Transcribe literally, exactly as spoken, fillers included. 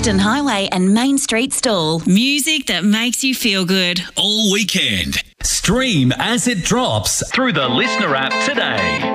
Clifton Highway and Main Street Stall. Music that makes you feel good. All weekend. Stream As It Drops through the Listener app today.